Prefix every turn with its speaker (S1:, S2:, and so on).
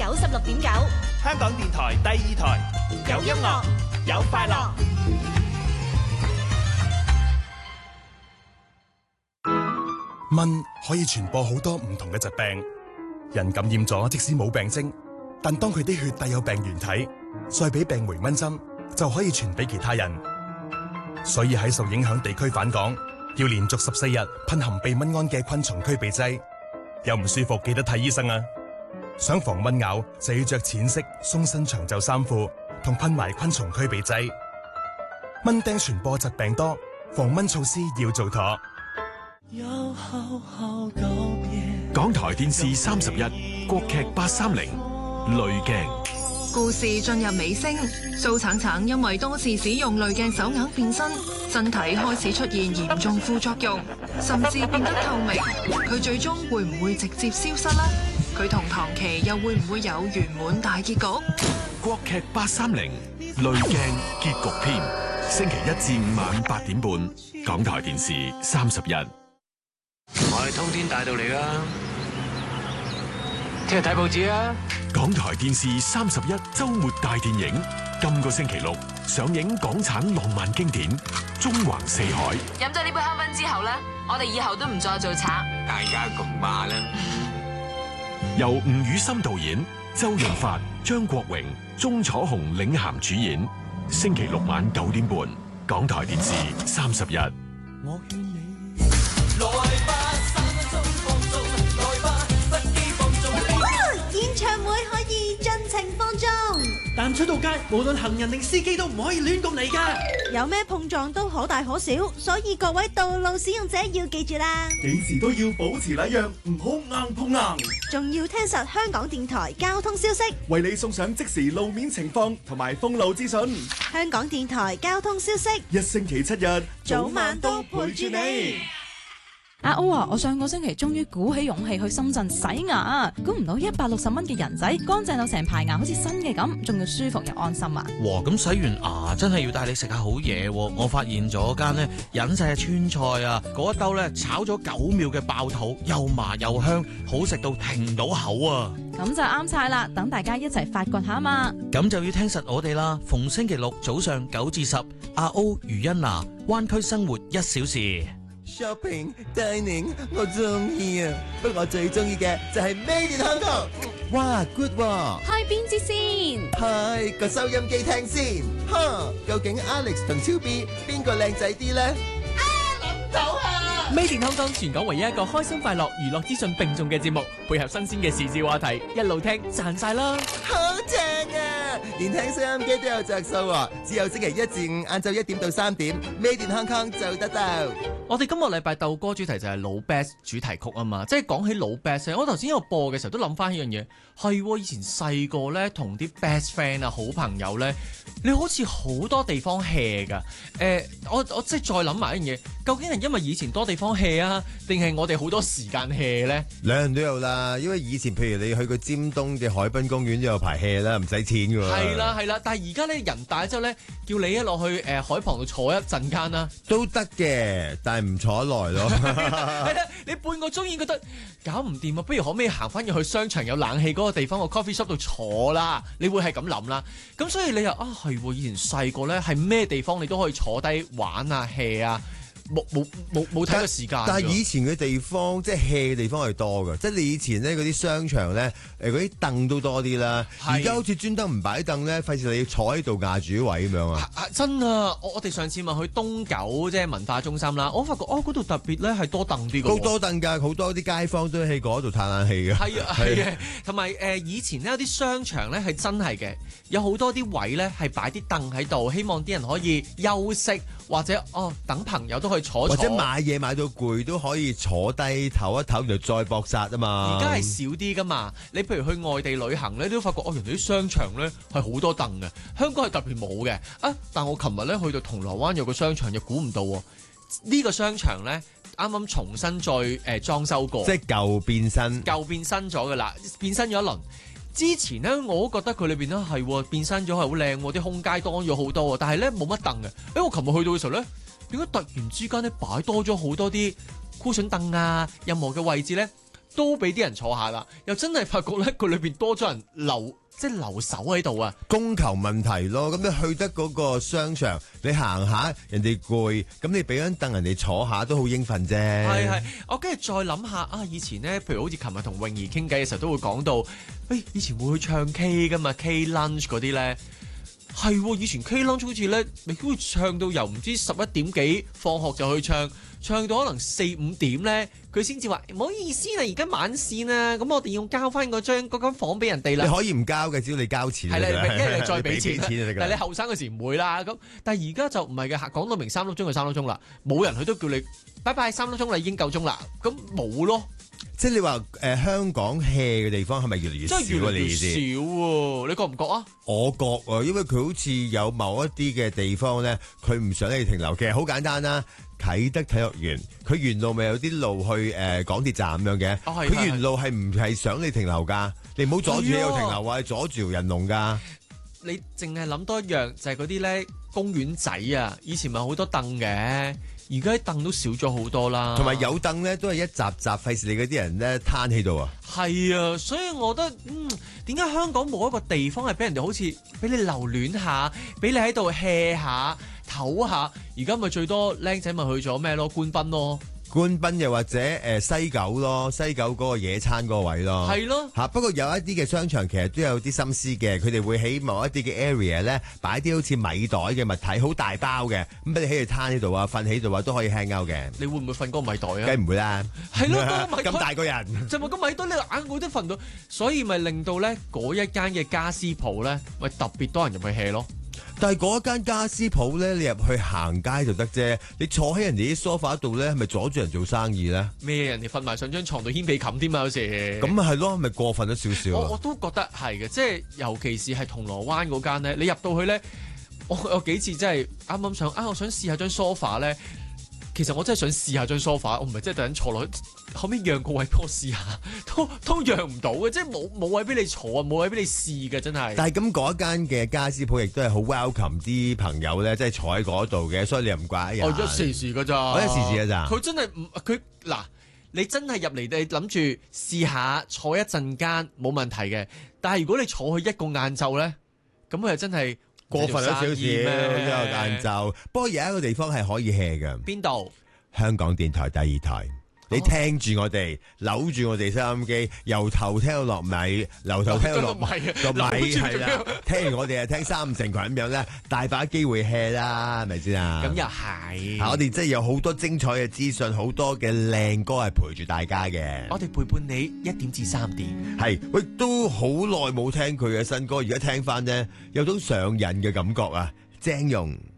S1: 96.9，
S2: 香港電台第2台，有音樂，有快樂。
S3: 蚊可以傳播好多唔同嘅疾病，人感染咗即使冇病徵，但當佢啲血帶有病原體，再俾病媒蚊針，就可以傳俾其他人。所以喺受影響地區返港，要連續14日噴含避蚊胺嘅昆蟲驅避劑。有唔舒服記得睇醫生啊！想防蚊咬就要着淺色鬆身長袖衫褲，同噴埋昆蟲驅避劑。蚊叮傳播疾病多，防蚊措施要做妥。
S4: 港台電視31國劇830濾鏡，
S5: 故事進入尾聲，蘇橙橙因為多次使用濾鏡手鐲變身，身體開始出現嚴重副作用，甚至變得透明。佢最終會唔會直接消失呢？佢同唐琪又會唔會有圓滿大結局？
S4: 國劇830濾鏡結局篇，星期1至5晚8點半，港台電視31。
S6: 我係通天大道嚟噶，聽日睇報紙啊！
S4: 港台電視31周末大電影，今個星期六上映港產浪漫經典《縱橫四海》。
S7: 飲咗呢杯香檳之後咧，我哋以後都唔再做賊。
S6: 大家共話啦。
S4: 由吳宇森導演，周潤發、張國榮、鐘楚紅領銜主演。星期六晚9點半，港台電視31。
S8: 我勸你來吧，3分鐘放縱，來吧，不羈放縱。
S9: 演唱會可以盡情放縱，
S10: 但出到街，無論行人定司機都唔可以亂咁嚟噶。
S9: 有咩碰撞都可大可小，所以各位道路使用者要記住啦。
S11: 幾時都要保持禮讓，唔好硬碰硬。
S9: 仲要聽實香港電台交通消息，
S11: 為你送上即時路面情況同埋封路資訊。
S9: 香港電台交通消息，
S11: 一星期7日，
S9: 早晚都陪住你。
S12: 阿歐啊，我上個星期終於鼓起勇氣去深圳洗牙，估唔到160蚊嘅人仔，乾淨到成排牙好似新嘅咁，仲要舒服又安心啊！
S13: 哇，咁洗完牙真係要帶你食下好嘢喎！我發現咗間呢隱世嘅川菜啊，嗰一兜呢炒咗9秒嘅爆肚，又麻又香，好食到停唔到口啊！
S12: 咁就啱晒啦，等大家一齊發掘下嘛！
S13: 咁就要聽實我哋啦，逢星期六早上9至10，阿歐余欣娜，灣區生活1小時。
S14: Shopping dining 我中意啊，不過我最中意嘅就係 Made in Hong Kong。哇 good 喎！
S15: 開邊支先？
S14: 開個收音機聽先。究竟 Alex 同超 B 邊個靚仔啲咧？諗到啊
S16: ！Made in Hong Kong 全港唯一一個開心快樂娛樂資訊並重嘅節目，配合新鮮嘅時事話題，一路聽賺晒啦！
S14: 好正啊！連聽收音機都有着數喎，只有星期1至5晏晝1點到3點 ，Made in Hong Kong 就得到。
S16: 我哋今個禮拜鬥歌主題就係老 best 主題曲啊嘛，即係講起老 best， 我頭先有播嘅時候都諗翻一樣嘢，係以前細個咧同啲 best friend 啊好朋友咧，你好似好多地方 hea 噶。我即係再諗埋一樣嘢，究竟係因為以前多地方 hea 啊，定係我哋好多時間 hea 咧？
S17: 兩樣都有啦，因為以前譬如你去過尖東嘅海濱公園都有排 hea 啦，唔使錢㗎喎。
S16: 係啦，但係而家咧人大之後咧，叫你一落去海旁度坐一陣間啦，
S17: 都得嘅，但係唔坐得耐咯。
S16: 係啦，你半個鐘已經覺得搞唔掂啊，不如可唔可以行翻入去商場有冷氣嗰個地方個 coffee shop 度坐啦？你會係咁諗啦。咁所以你又係喎，以前細個咧係咩地方你都可以坐低玩啊 hea 啊。冇睇過時間。
S17: 但係以前嘅地方即係 hea 嘅地方係多㗎，即係你以前咧嗰啲商場咧嗰啲凳都多啲啦。而家好似專登唔擺凳咧，費事你坐喺度壓住位咁樣啊！
S16: 真啊！我哋上次咪去東九即係文化中心啦，我發覺嗰度特別咧係多凳啲㗎。
S17: 好多凳㗎，好多啲街坊都喺嗰度嘆冷氣嘅。
S16: 係啊係啊，同埋以前呢有啲商場咧係真係嘅，有好多啲位咧係擺啲凳喺度，希望啲人可以休息或者等朋友都可以坐，
S17: 或者買嘢買到攰都可以坐低唞一唞，然後再搏殺啊嘛！
S16: 而家係少啲噶嘛，你譬如去外地旅行咧，都發覺原來啲商場咧係好多凳嘅，香港係特別冇嘅啊！但我琴日咧去到銅鑼灣有個商場，又估唔到呢個商場咧啱啱重新再裝修過，
S17: 即係舊變新
S16: 咗噶啦，變新咗一輪。之前咧，我都覺得佢裏邊咧係變身咗，係好靚，啲空間多咗好多，但係咧冇乜凳嘅。我琴日去到嘅時候咧，點解突然之間咧擺多咗好多啲 cushion 凳啊？任何嘅位置咧都俾啲人坐下啦，又真係發覺咧佢裏邊多咗人留守喺度啊！
S17: 供求問題咯，咁你去得嗰個商場，你行下人哋攰，咁你俾張凳人哋坐下都好應份啫。
S16: 係，我跟住再諗下啊，以前咧，譬如好似琴日同泳兒傾偈嘅時候，都會講到，以前會去唱 K 噶嘛 ，K lunch 嗰啲咧，係以前 K lunch 好似咧，你都會唱到由唔知11點幾放學就去唱到可能4、5點咧，佢先至話唔好意思啦，而家晚線啊，咁我哋要交翻嗰間房俾人哋啦。
S17: 你可以唔交嘅，只要你交錢。
S16: 係啦，因為你再俾錢
S17: 就得㗎。
S16: 但係你後生嗰時唔會啦，咁但係而家就唔係嘅，講到明3粒鐘就3粒鐘啦，冇人佢都叫你拜拜3粒鐘啦，已經夠鐘啦，咁冇咯。
S17: 即係你話香港 hea 嘅地方係咪越嚟越少啊？
S16: 真係越嚟越少喎，你覺唔覺啊？
S17: 我覺啊，因為佢好似有某一啲嘅地方咧，佢唔想你停留。其實好簡單啦，啟德體育園，佢沿路咪有啲路去港鐵站咁樣嘅。佢沿路係唔係想你停留㗎？你唔好阻住呢度停留啊！阻住條人龍㗎。你
S16: 淨係諗多一樣，就係嗰啲咧公園仔啊，以前咪好多凳嘅。而家啲凳都少咗好多啦，
S17: 同埋有凳咧都係一集集，費事你嗰啲人咧攤喺度啊。
S16: 係啊，所以我覺得點解香港冇一個地方係俾人哋好似俾你留戀下，俾你喺度 hea 下、唞下？而家咪最多僆仔咪去咗咩咯？官賓咯。
S17: 官賓又或者西九咯，西九嗰個野餐嗰個位咯，
S16: 係咯
S17: 嚇。不過有一啲嘅商場其實都有啲心思嘅，佢哋會喺某一啲嘅 area 咧擺啲好似米袋嘅物體，好大包嘅，咁俾你喺度攤喺度啊，瞓喺度啊都可以 hang out 嘅。
S16: 你會唔會瞓嗰個米袋啊？
S17: 梗唔會啦，
S16: 係咯，
S17: 咁大個人
S16: 就咪個米袋你硬會都瞓到，所以咪令到咧嗰一間嘅家私鋪咧，咪特別多人入去 hea 咯。
S17: 但係嗰間家私鋪咧，你入去行街就得啫。你坐喺人哋啲 sofa 度咧，係咪阻住人做生意咧？
S16: 咩？人哋瞓埋上張床度掀被冚添啊！有時
S17: 咁咪係咯，咪過分咗少少。
S16: 我都覺得係嘅，即係尤其是係銅鑼灣嗰間咧，你入到去咧，我有幾次真係啱啱想我想試下張 sofa 咧。其實我真係想試下張 sofa， 我唔係真係突然坐落去，後尾讓個位俾我試下，都讓唔到嘅，即係冇位俾你坐啊，冇位俾你試嘅，真係。但係咁嗰一間嘅家私鋪亦都係好 welcome 啲朋友咧，即係坐喺嗰度嘅，所以你又唔怪人。 一時時㗎咋，
S17: 一時時㗎咋。
S16: 佢真係佢嗱，你真係入嚟你諗住試下坐一陣間冇問題嘅，但係如果你坐去一個晏晝咧，咁佢係真係。
S17: 過分咗少少，一個晏晝。不過有一個地方係可以 hea 嘅。
S16: 邊度？
S17: 香港電台第2台。你聽住我哋，扭住我哋收音機，由頭聽到落尾，由頭聽到落尾係啦。聽完我哋聽3、5成群咁樣咧，大把機會 hea 啦，係咪先啊？
S16: 咁又係。
S17: 我哋真係有好多精彩嘅資訊，好多嘅靚歌係陪住大家嘅。
S16: 我哋陪伴你1點至3點。
S17: 係，喂，都好耐冇聽佢嘅新歌，而家聽翻呢，有種上癮嘅感覺啊！鄭融。